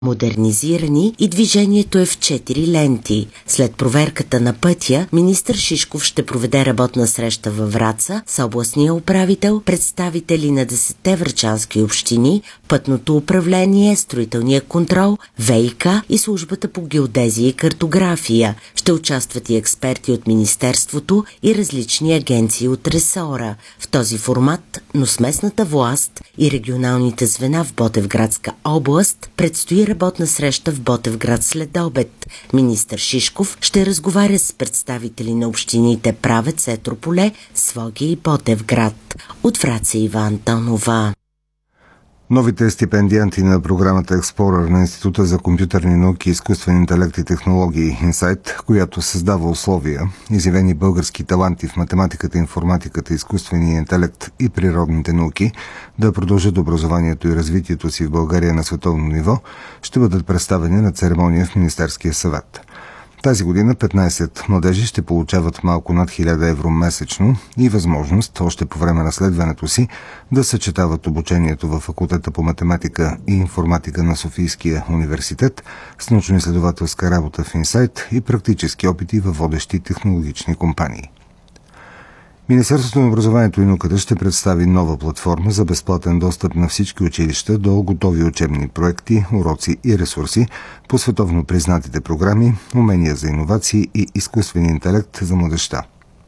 модернизирани и движението е в 4 ленти. След проверката на пътя, министър Шишков ще проведе работна среща във Враца с областния управител, представители на 10 врачански общини, пътното управление, строителния контрол, ВиК и службата по геодезия и картография. Ще участват и експерти от Министерството и различни агенции от ресора. В този формат, но с местната власт и регионалните звена в Ботевградска област, предстои работна среща в Ботевград след обед. Министър Шишков ще разговаря с представители на общините Правец, Етрополе, Своге и Ботевград. От Враца Ива Антонова. Новите стипендианти на програмата Explorer на Института за компютърни науки, изкуствен интелект и технологии Инсайт, която създава условия изявени български таланти в математиката, информатиката, изкуствения интелект и природните науки да продължат образованието и развитието си в България на световно ниво, ще бъдат представени на церемония в Министерския съвет. Тази година 15 младежи ще получават малко над 1000 евро месечно и възможност, още по време на следването си, да съчетават обучението във факултета по математика и информатика на Софийския университет с научно-изследователска работа в Инсайт и практически опити във водещи технологични компании. Министерството на образованието и науката ще представи нова платформа за безплатен достъп на всички училища до готови учебни проекти, уроци и ресурси по световно признатите програми, умения за иновации и изкуствен интелект за младежта.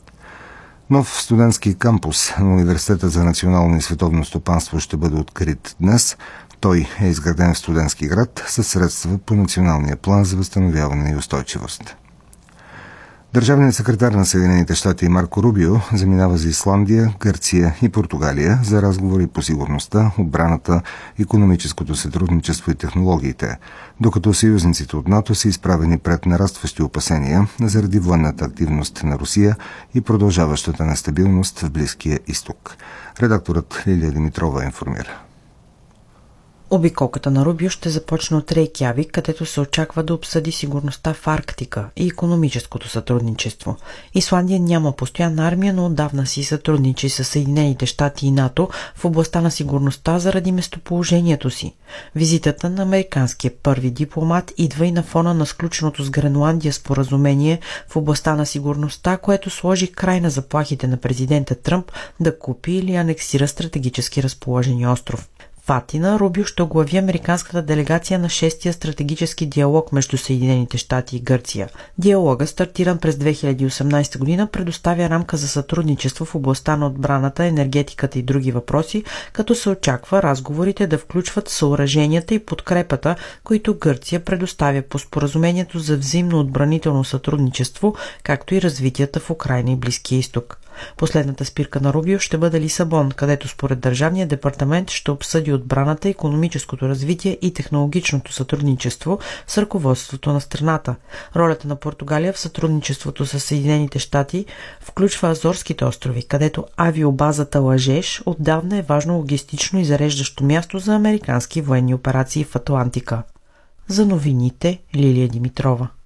Нов студентски кампус на Университета за национално и световно стопанство ще бъде открит днес. Той е изграден в студентски град със средства по Националния план за възстановяване и устойчивост. Държавният секретар на Съединените щати Марко Рубио заминава за Исландия, Гърция и Португалия за разговори по сигурността, отбраната, икономическото сътрудничество и технологиите, докато съюзниците от НАТО са изправени пред нарастващи опасения заради военната активност на Русия и продължаващата нестабилност в Близкия изток. Редакторът Лилия Димитрова информира. Обиколката на Рубио ще започне от Рейкявик, където се очаква да обсъди сигурността в Арктика и икономическото сътрудничество. Исландия няма постоянна армия, но отдавна си сътрудничи с Съединените щати и НАТО в областта на сигурността заради местоположението си. Визитата на американския първи дипломат идва и на фона на сключеното с Гренландия споразумение в областта на сигурността, което сложи край на заплахите на президента Тръмп да купи или анексира стратегически разположен остров. В Атина Рубио ще оглави американската делегация на 6-тия стратегически диалог между Съединените щати и Гърция. Диалогът, стартиран през 2018 година, предоставя рамка за сътрудничество в областта на отбраната, енергетиката и други въпроси, като се очаква разговорите да включват съоръженията и подкрепата, които Гърция предоставя по споразумението за взаимно отбранително сътрудничество, както и развитията в Украйна и Близкия изток. Последната спирка на Рубио ще бъде Лисабон, където според Държавния департамент ще обсъди отбраната, икономическото развитие и технологичното сътрудничество с ръководството на страната. Ролята на Португалия в сътрудничеството с Съединените щати включва Азорските острови, където авиобазата Лажеш отдавна е важно логистично и зареждащо място за американски военни операции в Атлантика. За новините Лилия Димитрова.